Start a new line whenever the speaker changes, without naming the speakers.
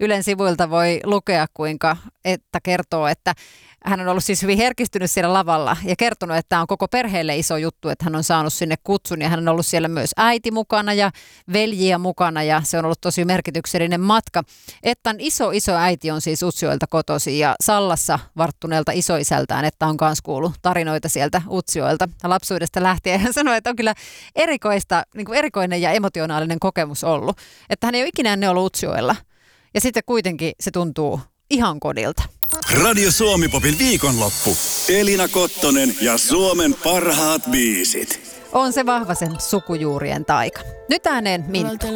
Ylen sivuilta voi lukea, kuinka Etta kertoo, että hän on ollut siis hyvin herkistynyt siellä lavalla ja kertonut, että tämä on koko perheelle iso juttu, että hän on saanut sinne kutsun ja hän on ollut siellä myös äiti mukana ja veljiä mukana ja se on ollut tosi merkityksellinen matka. Ettan iso äiti on siis Utsjoelta kotoisin ja Sallassa varttuneelta isoisältään, että on myös kuullut tarinoita sieltä Utsjoelta lapsuudesta lähtien. Hän sanoi, että on kyllä erikoinen ja emotionaalinen kokemus ollut, että hän ei ole ikinä ennen ollut Utsjoella ja sitten kuitenkin se tuntuu ihan kodilta.
Radio Suomi-popin viikonloppu. Elina Kottonen ja Suomen parhaat biisit.
On se vahva sen sukujuurien taika. Nyt ääneen Minttu.